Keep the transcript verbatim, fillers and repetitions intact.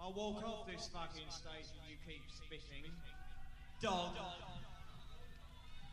I'll walk off this fucking stage and you keep spitting. Dog.